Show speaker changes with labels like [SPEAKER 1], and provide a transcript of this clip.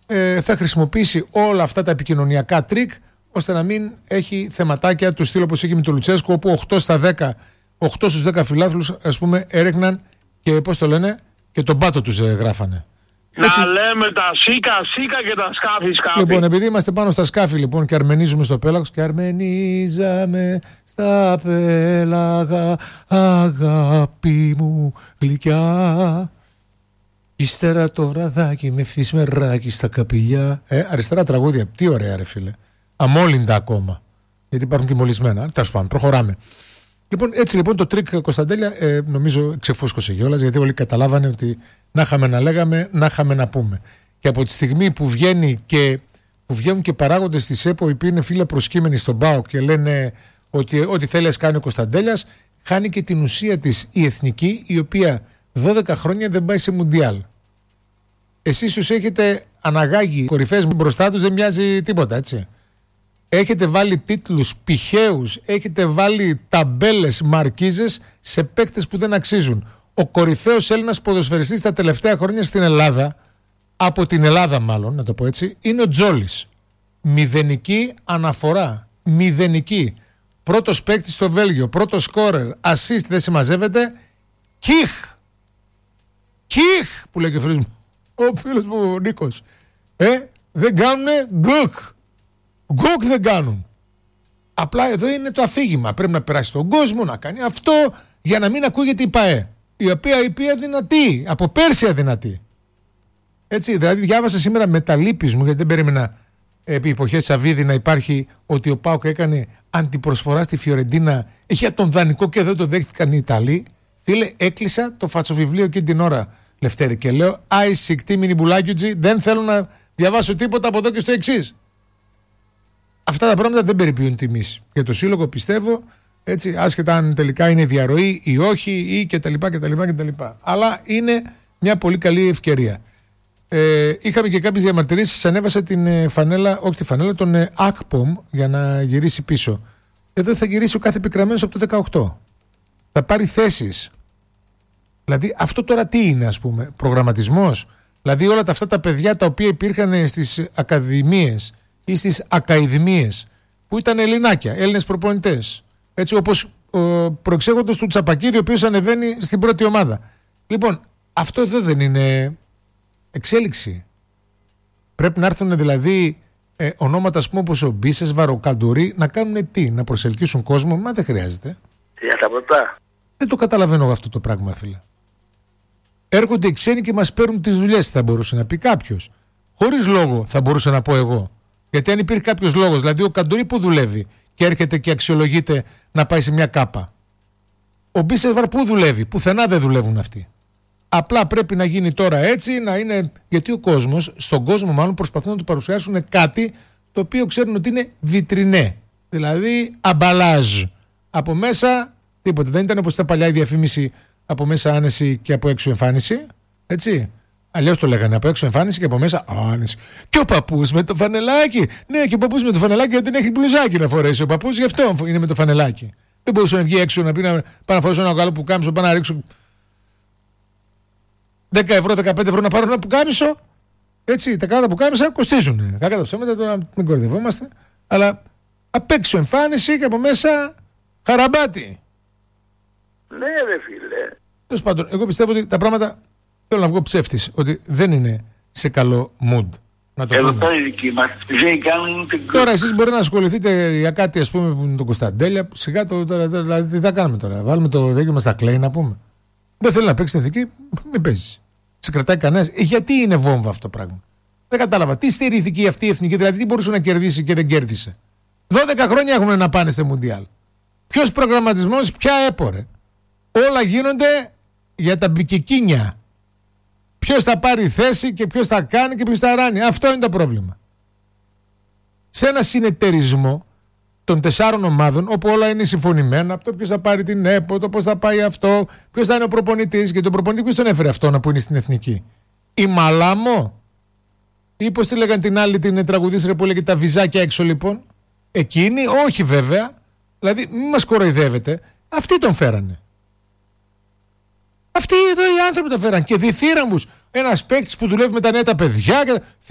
[SPEAKER 1] θα χρησιμοποιήσει όλα αυτά τα επικοινωνιακά τρίκ ώστε να μην έχει θεματάκια του στυλ όπως είχε με τον Λουτσέσκο, όπου 8 στους 10 φιλάθλους, ας πούμε, έριχναν και πώς το λένε, και τον πάτο τους γράφανε. Έτσι.
[SPEAKER 2] Να λέμε τα σίκα και τα σκάφη.
[SPEAKER 1] Λοιπόν, επειδή είμαστε πάνω στα σκάφη λοιπόν και αρμενίζουμε στο πέλαγος, και αρμενίζαμε στα πέλαγα, αγάπη μου γλυκιά, ύστερα το βραδάκι με φθισμεράκι στα καπηλιά. Αριστερά τραγούδια, τι ωραία ρε φίλε. Αμόλυντα ακόμα, γιατί υπάρχουν και μολυσμένα. Τέλος πάντων, προχωράμε. Λοιπόν, έτσι λοιπόν το τρίκ Κωνσταντέλια νομίζω ξεφούσκωσε κιόλας, γιατί όλοι καταλάβανε ότι να είχαμε να λέγαμε, να είχαμε να πούμε. Και από τη στιγμή που βγαίνουν και παράγοντες της ΕΠΟ, οι οποίοι είναι φίλε προσκύμενοι στον ΠΑΟΚ και λένε ότι ό,τι θέλει ας κάνει ο Κωνσταντέλιας, χάνει και την ουσία της η εθνική, η οποία 12 χρόνια δεν πάει σε Μουντιάλ. Εσείς τους έχετε αναγάγει κορυφές μπροστά τους, δεν μοιάζει τίποτα, έτσι. Έχετε βάλει τίτλους πηχαίους, έχετε βάλει ταμπέλες, μαρκίζες σε παίκτες που δεν αξίζουν. Ο κορυφαίος Έλληνας ποδοσφαιριστής τα τελευταία χρόνια στην Ελλάδα, από την Ελλάδα μάλλον, να το πω έτσι, είναι ο Τζόλης. Μηδενική αναφορά. Μηδενική. Πρώτος παίκτης στο Βέλγιο, πρώτος σκόρερ, assist δεν συμμαζεύεται. Κιχ, που λέει και ο φίλος μου, ο φίλος μου ο Νίκος. Δεν κάνουνε γκουκ. Γκουκ δεν κάνουν. Απλά εδώ είναι το αφήγημα. Πρέπει να περάσει τον κόσμο, να κάνει αυτό, για να μην ακούγεται η ΠΑΕ. Η οποία δυνατή, από πέρσι αδυνατή. Έτσι, δηλαδή διάβασα σήμερα με τα λύπης μου, γιατί δεν περίμενα επί εποχές Σαββίδη να υπάρχει ότι ο ΠΑΟΚ έκανε αντιπροσφορά στη Φιωρεντίνα για τον δανεικό και δεν το δέχτηκαν οι Ιταλοί. Φίλε, έκλεισα το φατσοβιβλίο εκείνη την ώρα, Λευτέρη, και λέω «Αϊσικτή μινιμπουλάκιουτζι, δεν θέλω να διαβάσω τίποτα από εδώ και στο εξής». Αυτά τα πράγματα δεν περιποιούν τιμής. Για το σύλλογο πιστεύω, έτσι, άσχετα αν τελικά είναι διαρροή ή όχι, ή κτλ. Αλλά είναι μια πολύ καλή ευκαιρία. Είχαμε και κάποιες διαμαρτυρήσεις, ανέβασα την φανέλα, όχι τη φανέλα, τον ΑΚΠΟΜ για να γυρίσει πίσω. Εδώ θα γυρίσει ο κάθε επικραμμένος από το 18. Θα πάρει θέσεις. Δηλαδή αυτό τώρα τι είναι, ας πούμε, προγραμματισμός. Δηλαδή όλα αυτά τα παιδιά τα οποία υπήρχαν στις ακαδημίες ή στις ακαηδημίες, που ήταν Ελληνάκια, Έλληνες προπονητές, έτσι, όπως προεξέχοντος του Τσαπακίδη, ο οποίος ανεβαίνει στην πρώτη ομάδα. Λοιπόν, αυτό εδώ δεν είναι εξέλιξη? Πρέπει να έρθουν δηλαδή ονόματα, ας πούμε, όπως ο Μπίσεσβαρ, ο Καντουρί, να κάνουν τι, να προσελκύσουν κόσμο? Μα δεν χρειάζεται.
[SPEAKER 2] Για τα ποτά.
[SPEAKER 1] Δεν το καταλαβαίνω αυτό το πράγμα, φίλε. Έρχονται οι ξένοι και μας παίρνουν τις δουλειές, θα μπορούσε να πει κάποιος. Χωρίς λόγο, θα μπορούσα να πω εγώ. Γιατί αν υπήρχε κάποιος λόγος, δηλαδή ο Καντουρί που δουλεύει και έρχεται και αξιολογείται να πάει σε μια ΚΑΠΑ. Ο Μπίσεσβαρ που δουλεύει? Πουθενά δεν δουλεύουν αυτοί. Απλά πρέπει να γίνει τώρα έτσι, να είναι. Γιατί στον κόσμο μάλλον προσπαθούν να του παρουσιάσουν κάτι το οποίο ξέρουν ότι είναι βιτρινέ. Δηλαδή αμπαλάζ. Από μέσα τίποτα. Δεν ήταν όπως ήταν παλιά η διαφήμιση, από μέσα άνεση και από έξω εμφάνιση. Έτσι. Αλλιώς το λέγανε, από έξω εμφάνιση και από μέσα άνεση. Και ο παππούς με το φανελάκι. Ναι, και ο παππούς με το φανελάκι γιατί δεν έχει μπλουζάκι να φορέσει. Ο παππούς γι' αυτό είναι με το φανελάκι. Δεν μπορούσε να βγει έξω να πει να πάω να φορέσω ένα καλό πουκάμισο, πάω να ρίξω 10 ευρώ, 15 ευρώ να πάρω ένα πουκάμισο. Έτσι, τα κάτω πουκάμισα κοστίζουν. Κακά τα ψέματα, τώρα μην κορδευόμαστε. Αλλά απ' έξω εμφάνιση και από μέσα χαραμπάτι.
[SPEAKER 2] Ναι, ρε φίλε.
[SPEAKER 1] Τέλος πάντων, εγώ πιστεύω ότι τα πράγματα, θέλω να βγω ψεύτης, ότι δεν είναι σε καλό mood. Να το
[SPEAKER 2] εδώ πέρα οι δικοί μας δεν κάνουν την
[SPEAKER 1] τώρα εσείς μπορεί να ασχοληθείτε για κάτι, ας πούμε, με τον Κωνσταντέλια. Σιγά τώρα, δηλαδή τι θα κάνουμε τώρα? Βάλουμε το δέκιο μας στα κλέη να πούμε? Δεν θέλει να παίξει την ηθική, μην παίζει. Σε κρατάει κανένας. Γιατί είναι βόμβα αυτό το πράγμα? Δεν κατάλαβα. Τι στερήθηκε αυτή η εθνική, δηλαδή τι μπορούσε να κερδίσει και δεν κέρδισε? 12 χρόνια έχουν να πάνε σε Μουντιάλ. Ποιος προγραμματισμός, ποια έπορε? Όλα γίνονται για τα μπικικίνια. Ποιος θα πάρει θέση και ποιος θα κάνει και ποιος θα ράνει. Αυτό είναι το πρόβλημα. Σε ένα συνεταιρισμό των 4 ομάδων, όπου όλα είναι συμφωνημένα, από το ποιος θα πάρει την ΕΠΟ, το πώς θα πάει αυτό, ποιος θα είναι ο προπονητής, και τον προπονητή ποιος τον έφερε αυτό να που είναι στην εθνική? Η Μαλάμο? Ή πώς τη λέγανε την άλλη, την τραγουδίστρια που έλεγε τα βυζάκια έξω, λοιπόν? Εκείνη? Όχι βέβαια. Δηλαδή μην μας κοροϊδεύετε. Αυτοί τον φέρανε. Αυτοί εδώ οι άνθρωποι τον φέραν. Και διθύραμβους. Ένας παίκτης που δουλεύει με τα νέα τα παιδιά.